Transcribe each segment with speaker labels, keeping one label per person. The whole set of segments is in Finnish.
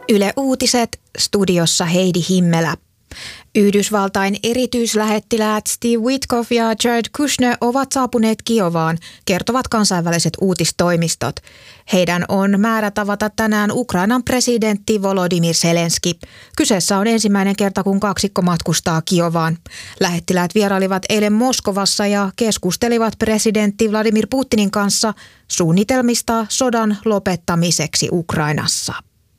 Speaker 1: Yle Uutiset, studiossa Heidi Himmelä. Yhdysvaltain erityislähettiläät Steve Witkoff ja Jared Kushner ovat saapuneet Kiovaan, kertovat kansainväliset uutistoimistot. Heidän on määrä tavata tänään Ukrainan presidentti Volodymyr Zelenskyi. Kyseessä on ensimmäinen kerta, kun kaksikko matkustaa Kiovaan. Lähettiläät vierailivat eilen Moskovassa ja keskustelivat presidentti Vladimir Putinin kanssa suunnitelmista sodan lopettamiseksi Ukrainassa.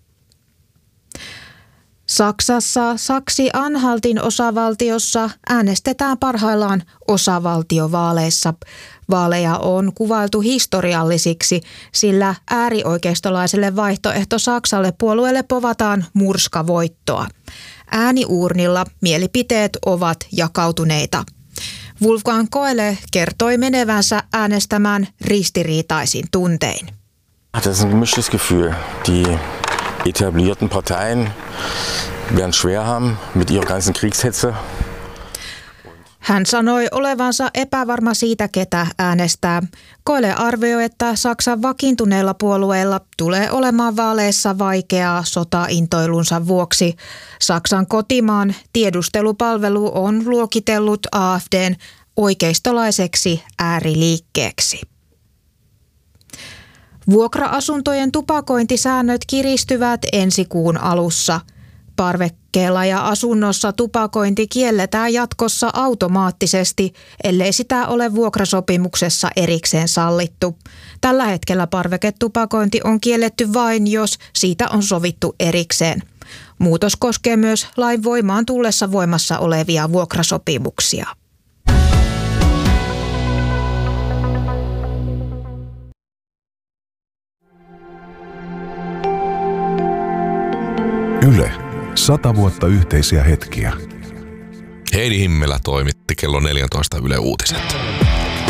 Speaker 1: Saksassa Saksi-Anhaltin osavaltiossa äänestetään parhaillaan osavaltiovaaleissa. Vaaleja on kuvailtu historiallisiksi, sillä äärioikeistolaiselle vaihtoehto Saksalle puolueelle povataan murskavoittoa. Ääniuurnilla mielipiteet ovat jakautuneita. Wolfgang Koele kertoi menevänsä äänestämään ristiriitaisin tuntein.
Speaker 2: Das ist ein gemischtes Gefühl. Die etablierten Parteien werden schwer haben mit ihrer ganzen Kriegshetze.
Speaker 1: Hän sanoi olevansa epävarma siitä, ketä äänestää. Koele arvioi, että Saksan vakiintuneilla puolueilla tulee olemaan vaaleissa vaikeaa sotaintoilunsa vuoksi. Saksan kotimaan tiedustelupalvelu on luokitellut AfD:n oikeistolaiseksi ääriliikkeeksi. Vuokra-asuntojen tupakointisäännöt kiristyvät ensi kuun alussa. Parvekkeella ja asunnossa tupakointi kielletään jatkossa automaattisesti, ellei sitä ole vuokrasopimuksessa erikseen sallittu. Tällä hetkellä parveketupakointi on kielletty vain, jos siitä on sovittu erikseen. Muutos koskee myös lain voimaan tullessa voimassa olevia vuokrasopimuksia.
Speaker 3: Yle. 100 vuotta yhteisiä hetkiä.
Speaker 4: Heidi Himmelä toimitti kello 14 Yle Uutiset.